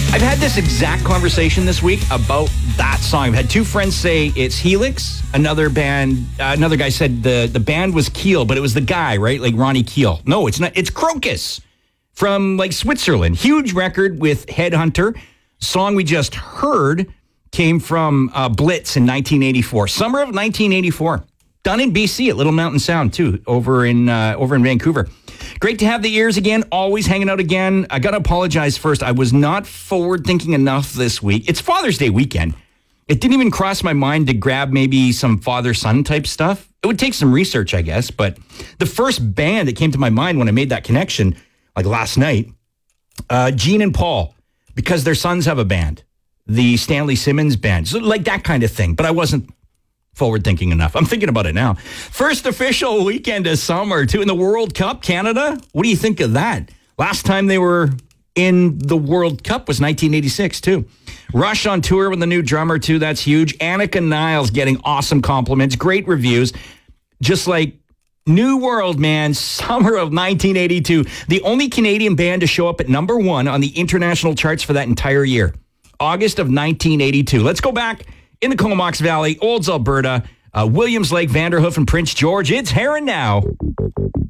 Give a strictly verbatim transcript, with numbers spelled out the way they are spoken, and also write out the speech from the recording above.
I've had this exact conversation this week about that song. I've had two friends say it's Helix. Another band, uh, another guy said the, the band was Keel, but it was the guy, right? Like Ronnie Keel. No, it's not. It's Crocus from like Switzerland. Huge record with Headhunter. Song we just heard came from uh, Blitz in nineteen eighty-four. Summer of nineteen eighty-four. Done in B C at Little Mountain Sound, too, over in uh, over in Vancouver. Great to have the ears again, always hanging out again. I got to apologize first. I was not forward-thinking enough this week. It's Father's Day weekend. It didn't even cross my mind to grab maybe some father-son type stuff. It would take some research, I guess, but the first band that came to my mind when I made that connection, like last night, uh, Gene and Paul, because their sons have a band, the Stanley Simmons Band, so like that kind of thing, but I wasn't forward-thinking enough. I'm thinking about it now. First official weekend of summer, too, in the World Cup, Canada. What do you think of that? Last time they were in the World Cup was nineteen eighty-six, too. Rush on tour with the new drummer, too. That's huge. Annika Niles getting awesome compliments, great reviews. Just like New World, man, summer of nineteen eighty-two. The only Canadian band to show up at number one on the international charts for that entire year. August of nineteen eighty-two. Let's go back in the Comox Valley, Olds, Alberta, uh, Williams Lake, Vanderhoof, and Prince George. It's Heron now.